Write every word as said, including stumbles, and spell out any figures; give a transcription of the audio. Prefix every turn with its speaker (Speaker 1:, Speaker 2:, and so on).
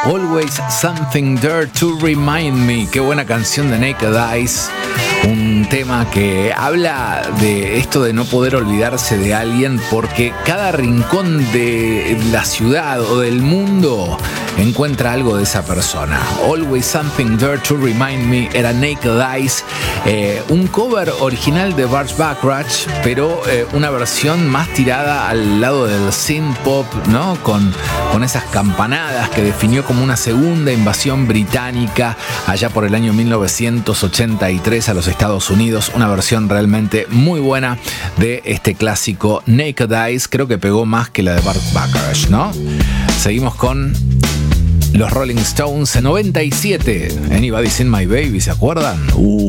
Speaker 1: Always Something There to Remind Me. Qué buena canción de Naked Eyes. Un tema que habla de esto de no poder olvidarse de alguien porque cada rincón de la ciudad o del mundo encuentra algo de esa persona. Always Something There to Remind Me era Naked Eyes, eh, un cover original de Burt Bacharach, pero eh, una versión más tirada al lado del synth pop, ¿no? Con, con esas campanadas que definió como una segunda invasión británica allá por el año mil novecientos ochenta y tres a los Estados Unidos. Una versión realmente muy buena de este clásico Naked Eyes. Creo que pegó más que la de Burt Bacharach, ¿no? Seguimos con los Rolling Stones en noventa y siete. Anybody's in My Baby, ¿se acuerdan? Uh.